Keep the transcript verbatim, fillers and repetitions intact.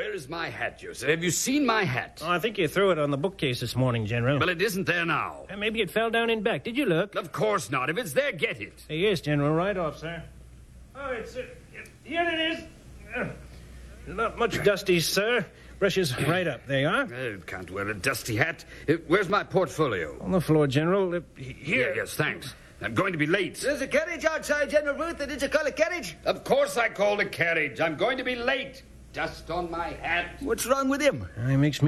Where is my hat, Joseph? Have you seen my hat? Oh, I think you threw it on the bookcase this morning, General. Well, it isn't there now. Uh, maybe it fell down in back. Did you look? Of course not. If it's there, get it. Uh, yes, General. Right off, sir. Oh, it's... Uh, here it is. Uh, not much dusty, sir. Brushes right up. There you are. I can't wear a dusty hat. Uh, Where's my portfolio? On the floor, General. Uh, here. Yeah, yes, thanks. I'm going to be late. There's a carriage outside, General Ruth. Did you call a carriage? Of course I called a carriage. I'm going to be late. Dust on my hat. What's wrong with him? Uh, it makes me